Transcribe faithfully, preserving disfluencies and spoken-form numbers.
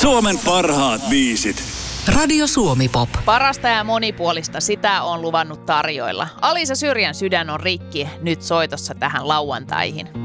Suomen parhaat biisit. Radio Suomi Pop. Parasta ja monipuolista, sitä on luvannut tarjoilla. Alisa Syrjän sydän on rikki nyt soitossa tähän lauantaihin.